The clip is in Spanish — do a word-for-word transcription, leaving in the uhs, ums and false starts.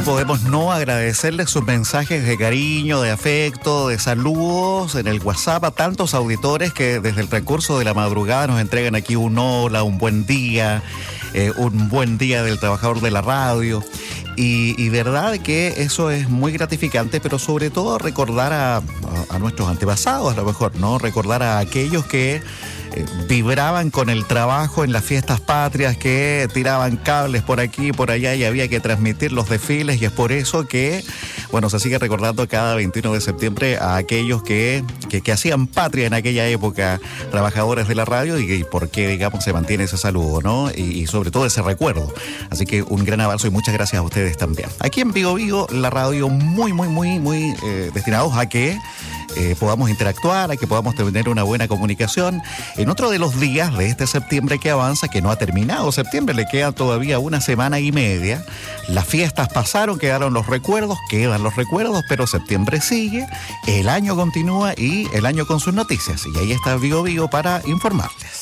no podemos no agradecerles sus mensajes de cariño, de afecto, de saludos en el WhatsApp a tantos auditores que desde el transcurso de la madrugada nos entregan aquí un hola, un buen día, eh, un buen día del trabajador de la radio. Y, y verdad que eso es muy gratificante, pero sobre todo recordar a, a, a nuestros antepasados, a lo mejor, ¿no? Recordar a aquellos que eh, vibraban con el trabajo en las fiestas patrias, que tiraban cables por aquí y por allá y había que transmitir los desfiles, y es por eso que, bueno, se sigue recordando cada veintiuno de septiembre a aquellos que, que, que hacían patria en aquella época, trabajadores de la radio, y, y por qué, digamos, se mantiene ese saludo, ¿no? Y, y sobre todo ese recuerdo. Así que un gran abrazo y muchas gracias a ustedes también. Aquí en Vigo Vigo, la radio muy, muy, muy, muy eh, destinados a que eh, podamos interactuar, a que podamos tener una buena comunicación en otro de los días de este septiembre que avanza, que no ha terminado septiembre, le queda todavía una semana y media. Las fiestas pasaron, quedaron los recuerdos, quedan los recuerdos, pero septiembre sigue, el año continúa y el año con sus noticias. Y ahí está Vigo Vigo para informarles.